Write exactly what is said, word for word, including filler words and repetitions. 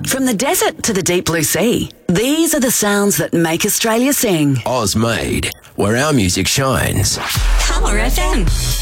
From the desert to the deep blue sea, these are the sounds that make Australia sing. Oz made, where our music shines. Power F M.